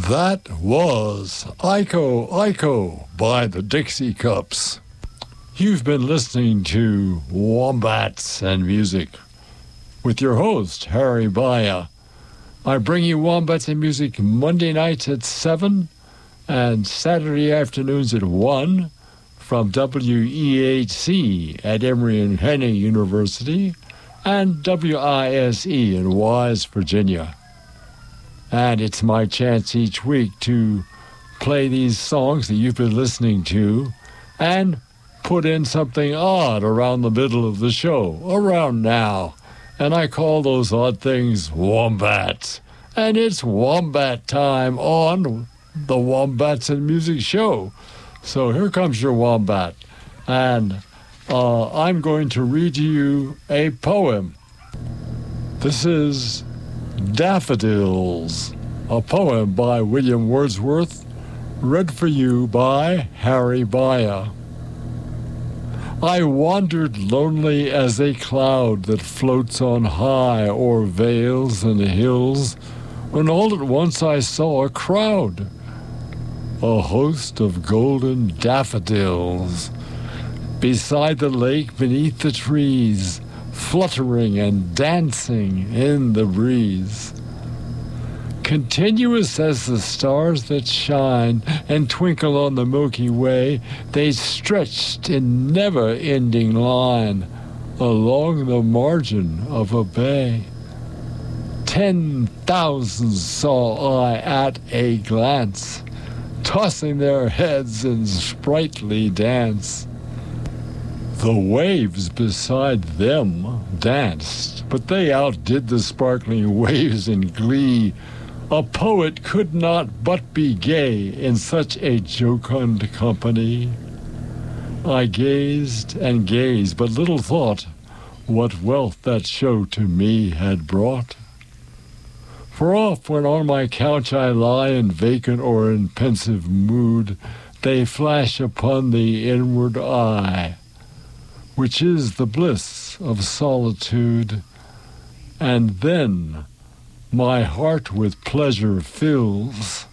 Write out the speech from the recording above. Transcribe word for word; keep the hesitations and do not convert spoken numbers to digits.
That was Iko Iko by the Dixie Cups. You've been listening to Wombats and Music with your host, Harry Baya. I bring you Wombats and Music Monday nights at seven and Saturday afternoons at one from W E H C at Emory and Henry University and W I S E in Wise, Virginia. And it's my chance each week to play these songs that you've been listening to and put in something odd around the middle of the show, around now. And I call those odd things Wombats. And it's Wombat time on the Wombats and Music Show. So here comes your Wombat. And uh, I'm going to read to you a poem. This is Daffodils, a poem by William Wordsworth, read for you by Harry Baya. I wandered lonely as a cloud that floats on high o'er vales and hills, when all at once I saw a crowd, a host of golden daffodils, beside the lake beneath the trees, fluttering and dancing in the breeze. Continuous as the stars that shine and twinkle on the Milky Way, they stretched in never-ending line along the margin of a bay. Ten thousand saw I at a glance, tossing their heads in sprightly dance. The waves beside them danced, but they outdid the sparkling waves in glee. A poet could not but be gay in such a jocund company. I gazed and gazed, but little thought what wealth that show to me had brought. For oft when on my couch I lie in vacant or in pensive mood, they flash upon the inward eye, which is the bliss of solitude. And then my heart with pleasure fills,